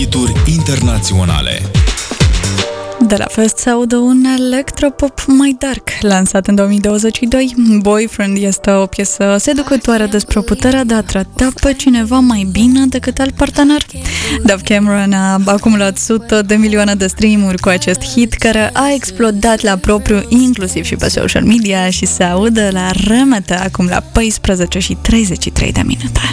hituri internaționale. De la Fest se audă un electropop mai dark, lansat în 2022. Boyfriend este o piesă seducătoare despre puterea de a trata pe cineva mai bine decât alt partener. Dove Cameron a acumulat 100 de milioane de streamuri cu acest hit, care a explodat la propriu, inclusiv și pe social media, și se audă la remete acum la 14:33 de minute.